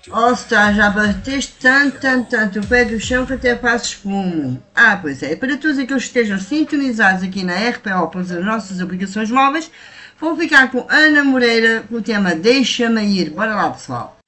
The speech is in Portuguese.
All Star, já bateste tanto o pé do chão que até fazes fumo. Ah, pois é. Para todos aqueles que estejam sintonizados aqui na RPO pelas nossas aplicações móveis, vão ficar com Ana Moreira com o tema Deixa-me ir. Bora lá, pessoal.